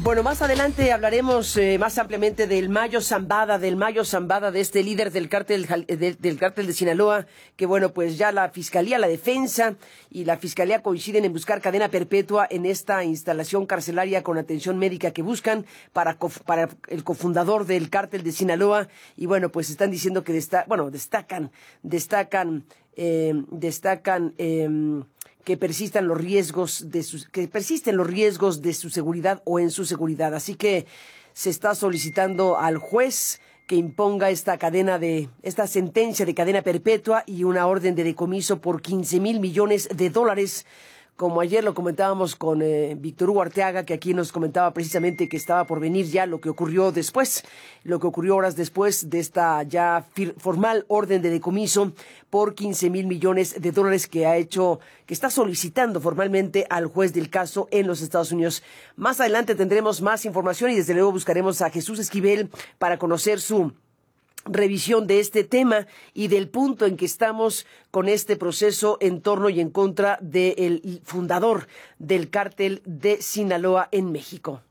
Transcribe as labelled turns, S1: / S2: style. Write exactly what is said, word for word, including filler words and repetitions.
S1: Bueno, más adelante hablaremos eh, más ampliamente del Mayo Zambada, del Mayo Zambada, de este líder del cártel, del, del cártel de Sinaloa, que bueno, pues ya la Fiscalía, la Defensa y la Fiscalía coinciden en buscar cadena perpetua en esta instalación carcelaria con atención médica que buscan para, para el cofundador del cártel de Sinaloa. Y bueno, pues están diciendo que desta bueno, destacan, destacan, eh, destacan... Eh, que persistan los riesgos de sus, que persisten los riesgos de su seguridad o en su seguridad. Así que se está solicitando al juez que imponga esta cadena de, esta sentencia de cadena perpetua y una orden de decomiso por quince mil millones de dólares. Como ayer lo comentábamos con eh, Víctor Hugo Arteaga, que aquí nos comentaba precisamente que estaba por venir ya lo que ocurrió después, lo que ocurrió horas después de esta ya formal orden de decomiso por quince mil millones de dólares que ha hecho, que está solicitando formalmente al juez del caso en los Estados Unidos. Más adelante tendremos más información y desde luego buscaremos a Jesús Esquivel para conocer su revisión de este tema y del punto en que estamos con este proceso en torno y en contra del fundador del cártel de Sinaloa en México.